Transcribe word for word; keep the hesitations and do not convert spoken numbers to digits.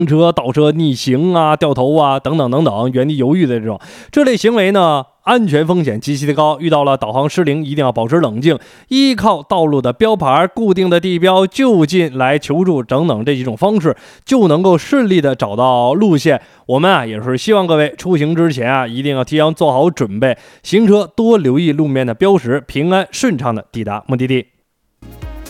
车、倒车、逆行啊、掉头啊等等等等，原地犹豫的这种这类行为呢，安全风险极其的高。遇到了导航失灵，一定要保持冷静，依靠道路的标牌、固定的地标、就近来求助等等这几种方式，就能够顺利的找到路线。我们啊也是希望各位出行之前啊，一定要提前做好准备，行车多留意路面的标识，平安顺畅的抵达目的地。